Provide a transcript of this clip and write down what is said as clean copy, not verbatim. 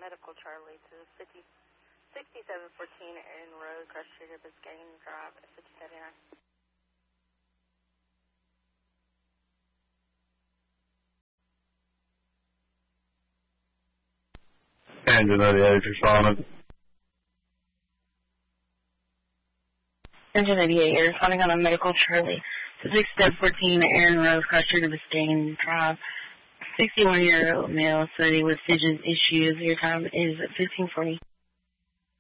Medical Charlie to 6714 Aaron Road, Crush Sugar, Biscayne Drive, 5079. Engine 88, responding. Engine 88, you're responding on a Medical Charlie to 6714 Aaron Road, Crush Sugar, Biscayne Drive. 61-year-old male study with vision issues. Your time is 15:40.